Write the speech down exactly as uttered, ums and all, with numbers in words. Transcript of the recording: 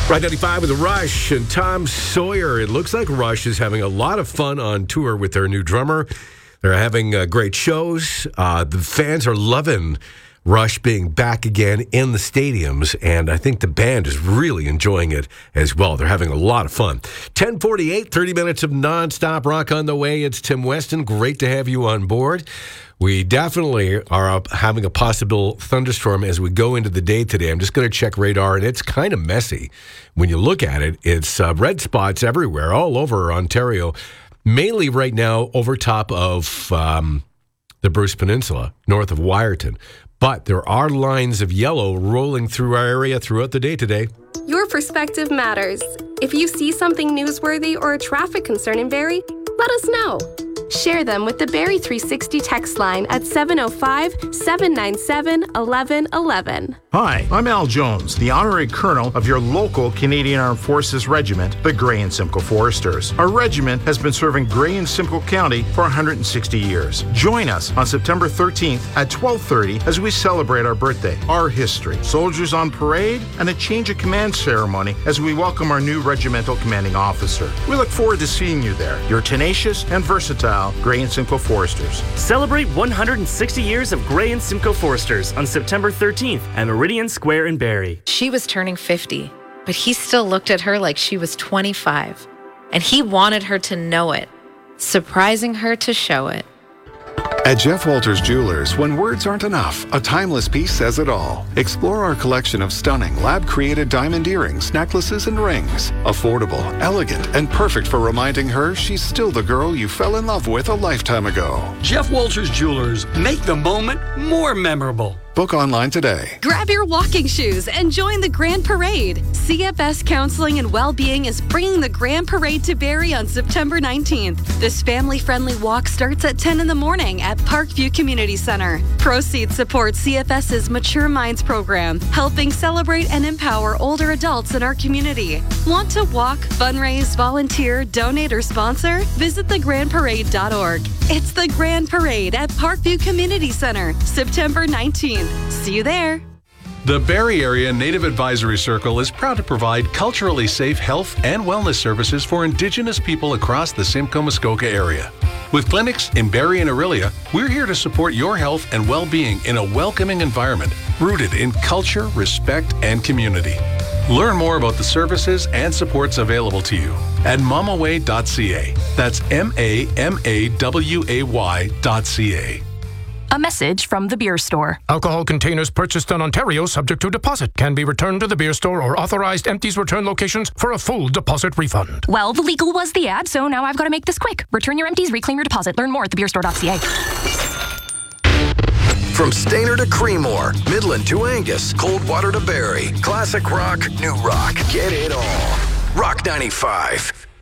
Ride ninety-five with Rush and Tom Sawyer. It looks like Rush is having a lot of fun on tour with their new drummer. They're having uh, great shows. Uh, the fans are loving Rush being back again in the stadiums, and I think the band is really enjoying it as well. They're having a lot of fun. ten forty-eight, thirty minutes of nonstop rock on the way. It's Tim Weston. Great to have you on board. We definitely are up having a possible thunderstorm as we go into the day today. I'm just going to check radar, and it's kind of messy. When you look at it, it's uh, red spots everywhere, all over Ontario, mainly right now over top of um, the Bruce Peninsula, north of Wyerton. But there are lines of yellow rolling through our area throughout the day today. Your perspective matters. If you see something newsworthy or a traffic concern in Barrie, let us know. Share them with the Barrie three sixty text line at seven oh five, seven nine seven, one one one one. Hi, I'm Al Jones, the honorary colonel of your local Canadian Armed Forces regiment, the Grey and Simcoe Foresters. Our regiment has been serving Grey and Simcoe County for one hundred sixty years. Join us on September thirteenth at twelve thirty as we celebrate our birthday, our history, soldiers on parade, and a change of command ceremony as we welcome our new regimental commanding officer. We look forward to seeing you there. You're tenacious and versatile Grey and Simcoe Foresters. Celebrate one hundred sixty years of Grey and Simcoe Foresters on September thirteenth at Meridian Square in Barrie. She was turning fifty, but he still looked at her like she was twenty-five. And he wanted her to know it, surprising her to show it. At Jeff Walters Jewelers, when words aren't enough, a timeless piece says it all. Explore our collection of stunning lab-created diamond earrings, necklaces, and rings. Affordable, elegant, and perfect for reminding her she's still the girl you fell in love with a lifetime ago. Jeff Walters Jewelers. Make the moment more memorable. Book online today. Grab your walking shoes and join the Grand Parade. C F S Counseling and Wellbeing is bringing the Grand Parade to Barrie on September nineteenth. This family-friendly walk starts at ten in the morning at Parkview Community Center. Proceeds support CFS's Mature Minds program, helping celebrate and empower older adults in our community. Want to walk, fundraise, volunteer, donate, or sponsor? Visit the grand parade dot org. It's the Grand Parade at Parkview Community Center, September nineteenth. See you there. The Barrie Area Native Advisory Circle is proud to provide culturally safe health and wellness services for Indigenous people across the Simcoe-Muskoka area. With clinics in Barrie and Orillia, we're here to support your health and well-being in a welcoming environment rooted in culture, respect, and community. Learn more about the services and supports available to you at mamaway dot c a. That's M A M A W A Y dot C A. A message from the beer store. Alcohol containers purchased in Ontario subject to deposit can be returned to the beer store or authorized empties return locations for a full deposit refund. Well, the legal was the ad, so now I've got to make this quick. Return your empties, reclaim your deposit. Learn more at the beer store dot c a. From Stayner to Creemore, Midland to Angus, Coldwater to Barrie, classic rock, new rock. Get it all. Rock ninety-five.